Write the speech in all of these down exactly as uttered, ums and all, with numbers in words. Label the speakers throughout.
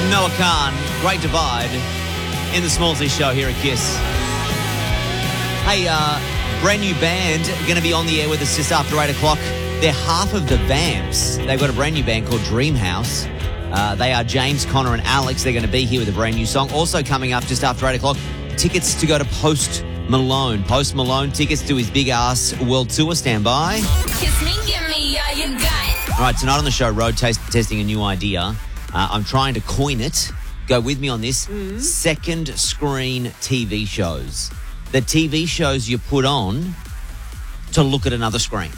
Speaker 1: Noah Khan, Great Divide, in the Smallsy Show here at Kiss. Hey, uh, brand new band going to be on the air with us just after eight o'clock. They're half of the Vamps. They've got a brand new band called Dreamhouse. Uh, they are James, Connor and Alex. They're going to be here with a brand new song. Also coming up just after eight o'clock, tickets to go to Post Malone. Post Malone tickets to his big-ass world tour. Stand by.
Speaker 2: Kiss me, give me all you got.
Speaker 1: All right, tonight on the show, road taste, testing a new idea. Uh, I'm trying to coin it. Go with me on this. Mm-hmm. Second screen T V shows. The T V shows you put on to look at another screen.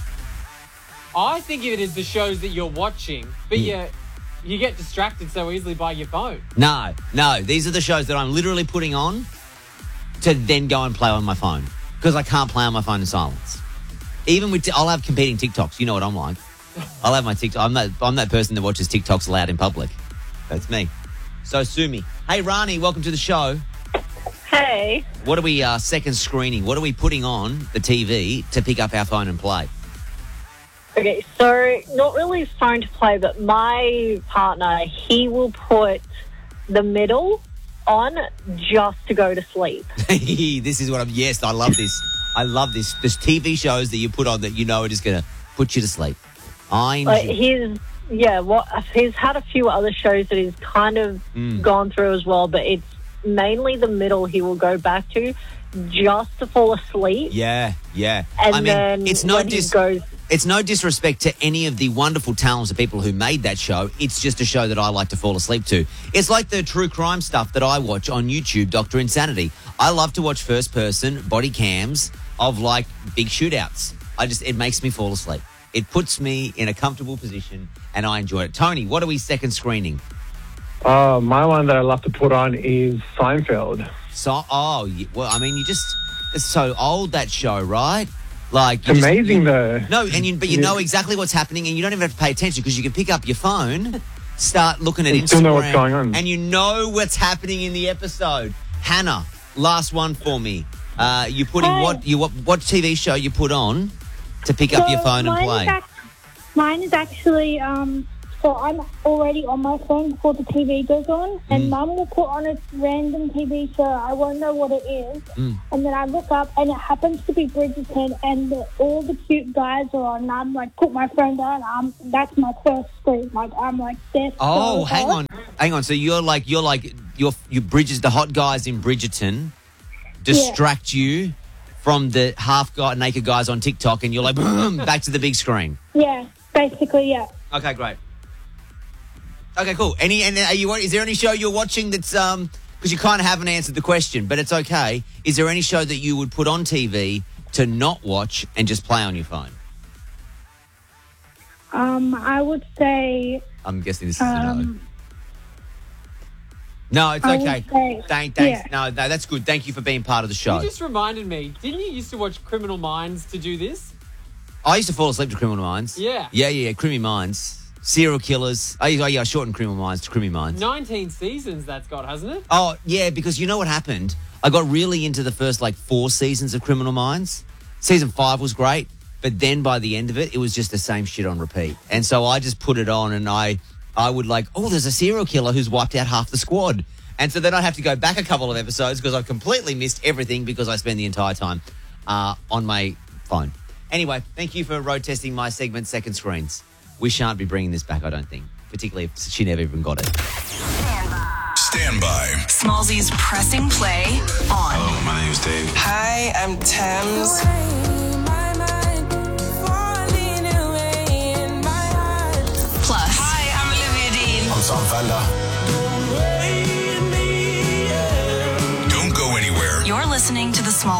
Speaker 3: I think of it as the shows that you're watching, but
Speaker 1: Yeah.
Speaker 3: you you get distracted so easily by your phone.
Speaker 1: No, no. These are the shows that I'm literally putting on to then go and play on my phone because I can't play on my phone in silence. Even with, I'll have competing TikToks. You know what I'm like. I'll have my TikTok. I'm that, I'm that person that watches TikToks loud in public. That's me. So sue me. Hey, Rani, welcome to the show.
Speaker 4: Hey.
Speaker 1: What are we uh, second screening? What are we putting on the T V to pick up our phone and play?
Speaker 4: Okay, so not really phone to play, but my partner, he will put The Middle on just to go to sleep.
Speaker 1: This is what I'm... Yes, I love this. I love this. There's T V shows that you put on that you know are just going to put you to sleep. I
Speaker 4: But he's, yeah, what he's had a few other shows that he's kind of
Speaker 1: Mm.
Speaker 4: gone through as well, but it's mainly The Middle he will go back to just to fall asleep.
Speaker 1: Yeah, yeah.
Speaker 4: And
Speaker 1: I mean,
Speaker 4: then
Speaker 1: it's no
Speaker 4: when
Speaker 1: dis-
Speaker 4: he goes...
Speaker 1: It's no disrespect to any of the wonderful talented people who made that show. It's just a show that I like to fall asleep to. It's like the true crime stuff that I watch on YouTube, Doctor Insanity. I love to watch first-person body cams of, like, big shootouts. I just, it makes me fall asleep. It puts me in a comfortable position, and I enjoy it. Tony, what are we second screening?
Speaker 5: Uh, my one that I love to put on is Seinfeld.
Speaker 1: So, oh, y- well, I mean, you just, it's so old, that show, right? Like,
Speaker 5: It's
Speaker 1: you just-
Speaker 5: amazing, though.
Speaker 1: No, and you, but you
Speaker 5: Yeah.
Speaker 1: know exactly what's happening, and you don't even have to pay attention because you can pick up your phone, start looking at
Speaker 5: And
Speaker 1: Instagram,
Speaker 5: still know what's going on.
Speaker 1: and you know what's happening in the episode. Hannah, last one for me. Uh, you put in
Speaker 6: Hey.
Speaker 1: what you what, what T V show you put on to pick up
Speaker 6: So
Speaker 1: your phone and
Speaker 6: mine
Speaker 1: play?
Speaker 6: Is ac- mine is actually, um, so I'm already on my phone before the T V goes on, and
Speaker 1: Mm.
Speaker 6: Mum will put on a random T V show. I won't know what it is,
Speaker 1: Mm.
Speaker 6: and then I look up, and it happens to be Bridgerton, and the, all the cute guys are on. And I'm like, put my phone down. Um, that's my first screen. Like I'm like, this.
Speaker 1: Oh, hang on, hang on. So you're like you're like you're you Bridges the hot guys in Bridgerton distract you from the half guy, naked guys on TikTok, and you're like boom, back to the big screen.
Speaker 6: Yeah, basically, yeah.
Speaker 1: Okay, great. Okay, cool. Any and are you? Is there any show you're watching that's um? Because you kind of haven't answered the question, but it's okay. Is there any show that you would put on T V to not watch and just play on your phone?
Speaker 6: Um, I would say,
Speaker 1: I'm guessing this is a no.
Speaker 6: um,
Speaker 1: No, it's
Speaker 6: I would
Speaker 1: okay.
Speaker 6: say-
Speaker 1: Thank, thanks.
Speaker 6: yeah.
Speaker 1: No, no, that's good. Thank you for being part of the show.
Speaker 3: You just reminded me, didn't you used to watch Criminal Minds to do this?
Speaker 1: I used to fall asleep to Criminal Minds.
Speaker 3: Yeah.
Speaker 1: Yeah, yeah, yeah. Criminal Minds. Serial killers. Oh, yeah, I shortened Criminal Minds to Criminal Minds.
Speaker 3: nineteen seasons that's got, hasn't it?
Speaker 1: Oh, yeah, because you know what happened? I got really into the first, like, four seasons of Criminal Minds. Season five was great, but then by the end of it, it was just the same shit on repeat. And so I just put it on and I, I would like, oh, there's a serial killer who's wiped out half the squad. And so then I'd have to go back a couple of episodes because I've completely missed everything because I spend the entire time uh, on my phone. Anyway, thank you for road testing my segment, Second Screens. We shan't be bringing this back, I don't think, particularly if she never even got it.
Speaker 7: Stand by.
Speaker 2: Smallsy's pressing play on.
Speaker 7: Hello, my name is Dave.
Speaker 8: Hi, I'm Thames.
Speaker 2: Plus. Hi, I'm Olivia Dean.
Speaker 7: I'm Sam Fender. Don't go anywhere.
Speaker 2: You're listening to the Small